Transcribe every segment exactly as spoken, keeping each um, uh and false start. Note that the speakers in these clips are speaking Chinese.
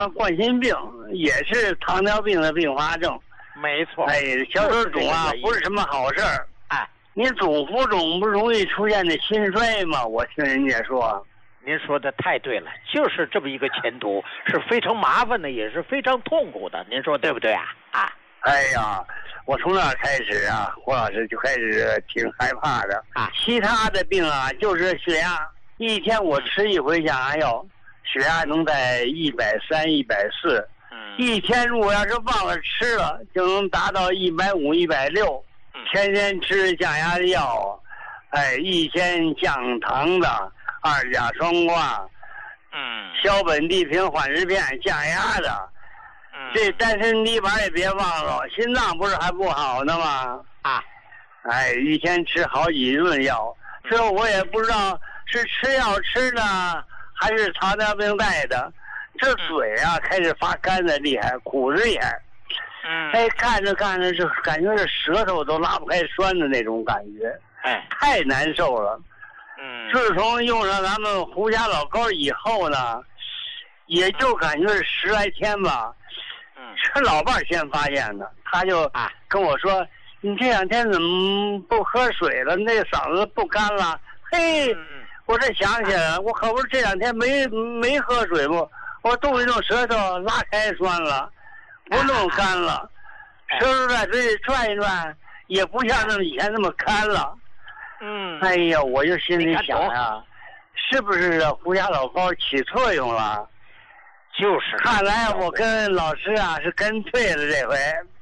冠心病也是糖尿病的并发症。 没错。 哎，小手肿啊，不是什么好事儿。 哎， 你总服肿不容易出现的心衰吗？我听人家说。 您说的太对了，就是这么一个前途，是非常麻烦的，也是非常痛苦的。您说对不对啊？啊。 哎呀，我从那开始啊，胡老师就开始挺害怕的啊。 其他的病啊，就是血压，一天我吃一回降压药，血压能在一百三、一百四。 嗯。 一天如果要是忘了吃了，就能达到一百五、一百六。天天吃降压的药，哎，一天降糖的二甲双胍， 嗯， 硝苯地平缓释片降压的。这丹参泥板也别忘了，心脏不是还不好呢吗？ 啊， 哎，一天吃好几顿药，这我也不知道是吃药吃的还是糖尿病带的。这嘴啊开始发干的厉害，苦着眼。 嗯， 哎，看着看着就感觉这舌头都拉不开栓的那种感觉， 哎， 太难受了。 嗯， 自从用上咱们胡家老膏以后呢，也就感觉是十来天吧。是老伴儿先发现的，他就啊跟我说：“你这两天怎么不喝水了？那嗓子不干了？”嘿，我这想起来了，我可不是这两天没没喝水不？我动一动舌头，拉开栓了，不弄干了，舌头在嘴里转一转，也不像那么以前那么干了。 嗯， 哎呀，我就心里想呀，是不是胡家老膏起作用了？ 就是， 看来我跟老师啊是跟对了这回。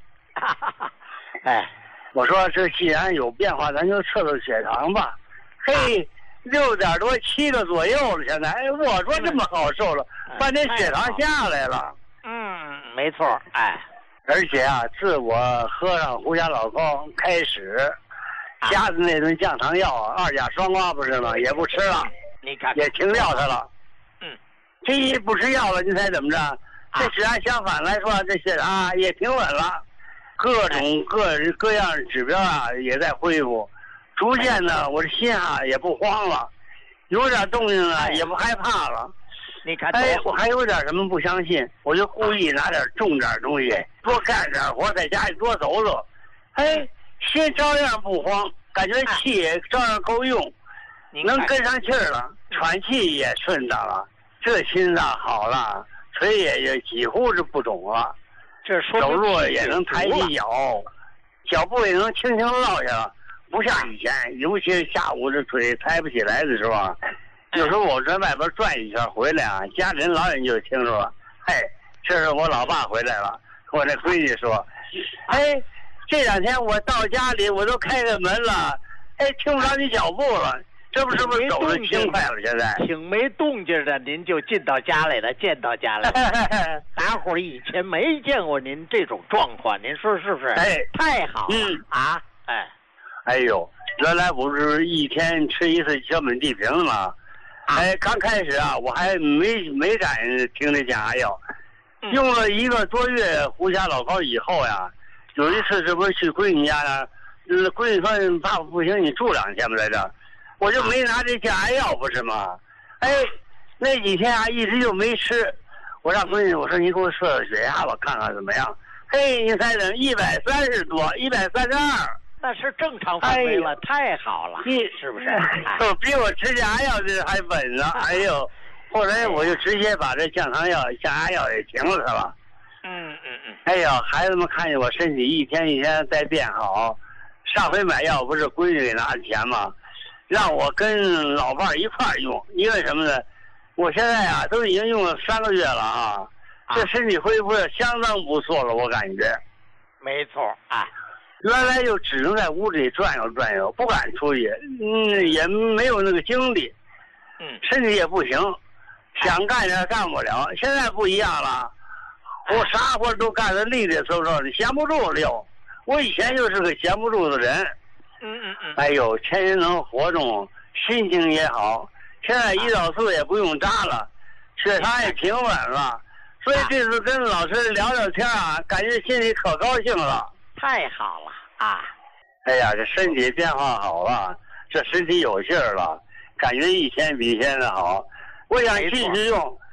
哎， 我说这既然有变化，咱就测测血糖吧。嘿，六点多七个左右了，现在哎，我说这么好受了，半天血糖下来了。 嗯，没错，哎， 而且啊，自我喝上胡家老膏开始，加的那顿降糖药二甲双胍不是吗？也不吃了， 你看也停掉它了。这一不吃药了，你猜怎么着？这血压相反来说，这血压也挺稳了，各种各各样指标啊也在恢复，逐渐的我这心啊也不慌了，有点动静啊也不害怕了。 你看， 哎，我还有点什么不相信，我就故意拿点重点东西，多干点活，在家里多走走。哎，心照样不慌，感觉气也照样够用，能跟上气儿了，喘气也顺当了。这心脏好了，腿也也几乎是不肿了， 这说走路也能抬起脚，脚步也能轻轻落下了，不像以前，尤其是下午这腿抬不起来的时候啊，有时候我在外边转一圈回来啊，家里人老远就听说了，嘿，这是我老爸回来了，我那闺女说，哎，这两天我到家里我都开开门了，哎，听不着你脚步了。这不是不是走得轻快了？现在挺没动静的，您就进到家来了，见到家来了。大伙儿以前没见过您这种状况，您说是不是？ 哎， 太好了、 嗯、 啊！哎， 哎呦，原来不是一天吃一次硝苯地平的吗？啊、哎，刚开始啊，我还没没敢听这降压药，嗯、用了一个多月胡家老膏以后呀，有一次这不是去闺女家呢，闺女说爸爸不行，你住两天吧，在这。我就没拿这降压药，不是吗？哎，那几天啊，一直就没吃。我让闺女我说你给我测测血压吧，看看怎么样。嘿，你猜怎么？一百三十多，一百三十二， 那是正常范围了，哎、太好了，是不是？ 就比我吃降压药这还稳呢。哎呦，后来我就直接把这降糖药、降压药也停了它了。 嗯嗯嗯。 哎呀，孩子们看见我身体一天一天在变好。上回买药不是闺女给拿的钱吗？让我跟老伴儿一块儿用，因为什么呢？我现在啊都已经用了三个月了啊，啊这身体恢复的相当不错了，我感觉。 没错啊， 原来就只能在屋里转悠转悠，不敢出去，嗯，也没有那个精力， 嗯， 身体也不行，想干点干不了。现在不一样了，我啥活都干得利利索索的，闲不住了又。我以前就是个闲不住的人。 嗯嗯嗯， 哎呦，天天能活动，心情也好。现在胰岛素也不用扎了，血糖也平稳了。所以这次跟老师聊聊天啊，感觉心里可高兴了。 太好了啊！ 哎呀，这身体变化好了，这身体有劲儿了，感觉一天比一天的好。我想继续用，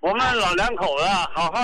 我们老两口子好好